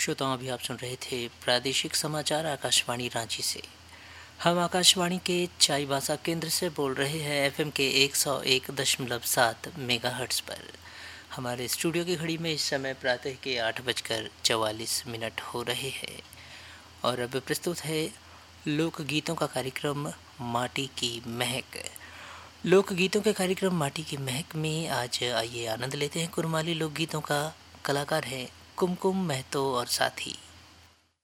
श्रोताओं, अभी आप सुन रहे थे प्रादेशिक समाचार आकाशवाणी रांची से। हम आकाशवाणी के चाईबासा केंद्र से बोल रहे हैं एफएम के 101.7 मेगाहर्ट्ज़ पर। हमारे स्टूडियो की घड़ी में इस समय प्रातः के 8:44 हो रहे हैं और अब प्रस्तुत है लोकगीतों का कार्यक्रम माटी की महक। लोकगीतों के कार्यक्रम माटी की महक में आज आइए आनंद लेते हैं कुरमाली लोकगीतों का। कलाकार हैं कुमकुम महतो और साथी।